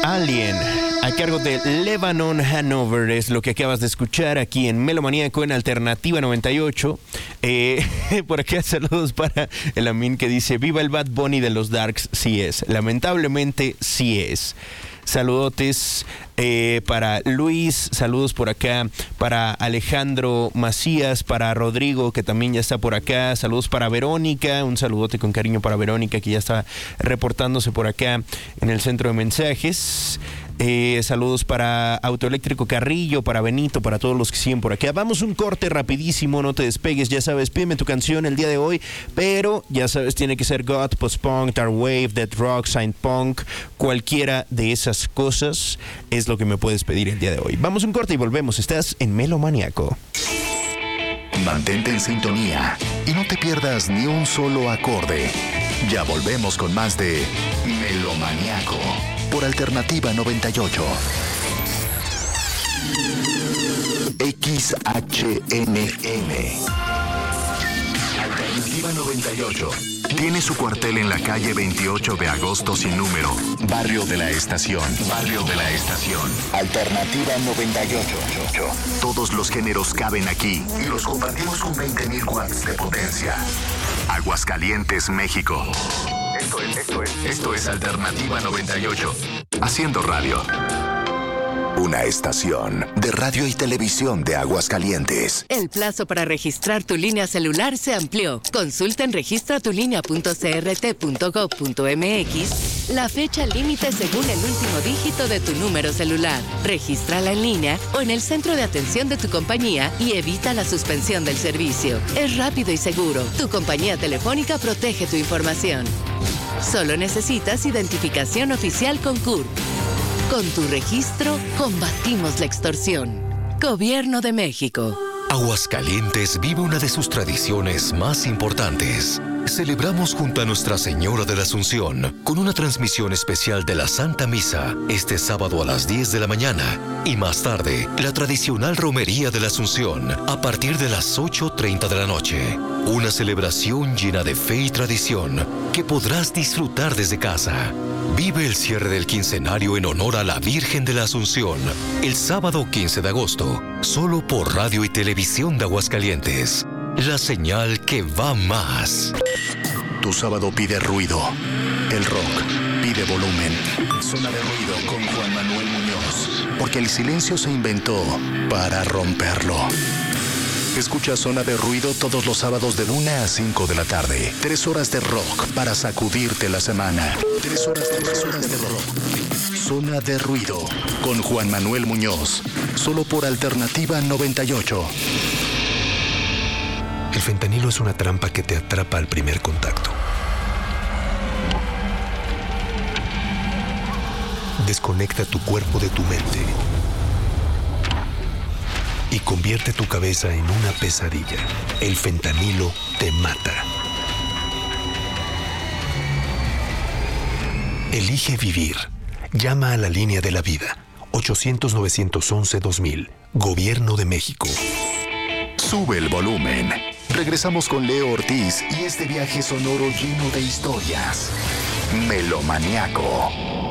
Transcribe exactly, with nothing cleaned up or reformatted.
Alien, a cargo de Lebanon Hanover, es lo que acabas de escuchar aquí en Melomaníaco en Alternativa noventa y ocho. Eh, por acá saludos para el Amin que dice, viva el Bad Bunny de los Darks. Sí es, lamentablemente sí es. Saludotes eh, para Luis, saludos por acá para Alejandro Macías, para Rodrigo, que también ya está por acá, saludos para Verónica, un saludote con cariño para Verónica, que ya está reportándose por acá en el centro de mensajes. Eh, saludos para Autoeléctrico Carrillo, para Benito, para todos los que siguen por acá. Vamos un corte rapidísimo, no te despegues, ya sabes, pídeme tu canción el día de hoy, pero ya sabes, tiene que ser God, Post-Punk, Dark Wave, Dead Rock, Saint Punk, cualquiera de esas cosas es lo que me puedes pedir el día de hoy. Vamos un corte y volvemos, estás en Melomaníaco. Mantente en sintonía y no te pierdas ni un solo acorde. Ya volvemos con más de Melomaníaco por Alternativa noventa y ocho. X H N M. Alternativa noventa y ocho. Tiene su cuartel en la calle veintiocho de agosto sin número. Barrio de la Estación. Barrio de la Estación. Alternativa noventa y ocho. Todos los géneros caben aquí y los compartimos con veinte mil watts de potencia. Aguascalientes, México. Esto es, esto es, esto es Alternativa noventa y ocho. Haciendo radio. Una estación de radio y televisión de Aguascalientes. El plazo para registrar tu línea celular se amplió. Consulta en registra tu línea punto c r t punto gov punto m x la fecha límite según el último dígito de tu número celular. Regístrala en línea o en el centro de atención de tu compañía y evita la suspensión del servicio. Es rápido y seguro. Tu compañía telefónica protege tu información. Solo necesitas identificación oficial con C U R P. Con tu registro, combatimos la extorsión. Gobierno de México. Aguascalientes vive una de sus tradiciones más importantes. Celebramos junto a Nuestra Señora de la Asunción con una transmisión especial de la Santa Misa este sábado a las diez de la mañana y más tarde la tradicional Romería de la Asunción a partir de las ocho treinta de la noche. Una celebración llena de fe y tradición que podrás disfrutar desde casa. Vive el cierre del quincenario en honor a la Virgen de la Asunción el sábado quince de agosto, solo por Radio y Televisión de Aguascalientes. La señal que va más. Tu sábado pide ruido. El rock pide volumen. Zona de ruido con Juan Manuel Muñoz. Porque el silencio se inventó para romperlo. Escucha Zona de Ruido todos los sábados de una a cinco de la tarde. Tres horas de rock para sacudirte la semana. Tres horas de, tres horas de rock. Zona de Ruido con Juan Manuel Muñoz. Solo por Alternativa noventa y ocho. El fentanilo es una trampa que te atrapa al primer contacto. Desconecta tu cuerpo de tu mente y convierte tu cabeza en una pesadilla. El fentanilo te mata. Elige vivir. Llama a la línea de la vida. ochocientos, novecientos once, dos mil. Gobierno de México. Sube el volumen. Regresamos con Leo Ortiz y este viaje sonoro lleno de historias. Melomaníaco.